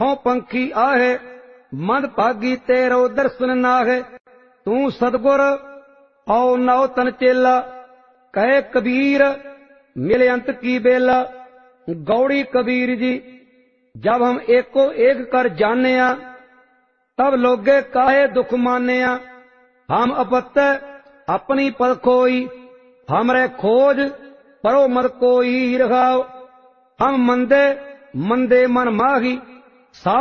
हूँ पंखी आहे मंद भागी तेरो दर्शन नाहे। तू सतगुर औ नौ तन चेला कहे कबीर मिले अंत की बेला। गौड़ी कबीर जी जब हम एको एक कर जाने तब लोगे काहे दुख माने। हम अपत्य अपनी पद खोई हमरे खोज परो मत कोई रखाओ। हम मंदे मंदे मन माही सा